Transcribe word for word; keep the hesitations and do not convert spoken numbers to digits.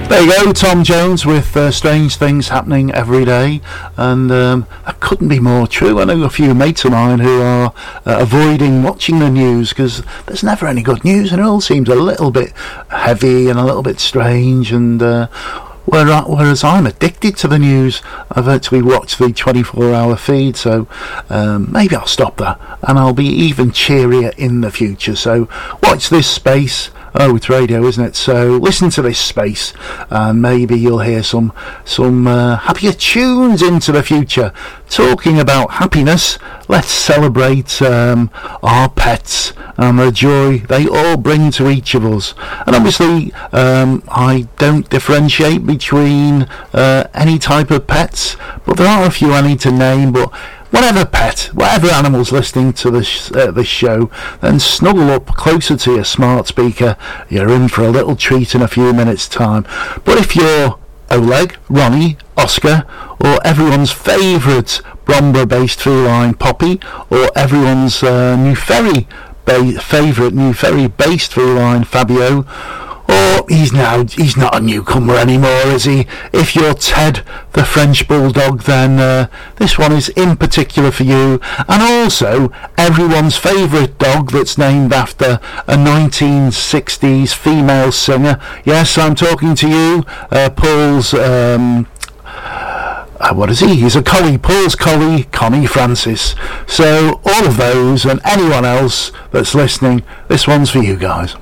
There you go, Tom Jones with uh, Strange Things Happening Every Day, and um, that couldn't be more true. I know a few mates of mine who are uh, avoiding watching the news because there's never any good news, and it all seems a little bit heavy and a little bit strange, and uh, whereas I'm addicted to the news. I virtually watch the twenty-four hour feed, so um, maybe I'll stop that, and I'll be even cheerier in the future. So watch this space. Oh, it's radio, isn't it? So listen to this space, and maybe you'll hear some some uh, happier tunes into the future. Talking about happiness, let's celebrate um, our pets and the joy they all bring to each of us. And obviously, um, I don't differentiate between uh, any type of pets, but there are a few I need to name. But whatever pet, whatever animal's listening to this, uh, this show, then snuggle up closer to your smart speaker. You're in for a little treat in a few minutes' time. But if you're Oleg, Ronnie, Oscar, or everyone's favourite Bromborough-based feline Poppy, or everyone's uh, New Ferry ba- favourite New Ferry-based feline Fabio, or he's now he's not a newcomer anymore, is he? If you're Ted, the French Bulldog, then uh, this one is in particular for you. And also everyone's favourite dog that's named after a nineteen sixties female singer. Yes, I'm talking to you, uh, Paul's... Um, Uh, what is he? He's a collie, Paul's collie, Connie Francis. So all of those and anyone else that's listening, this one's for you guys.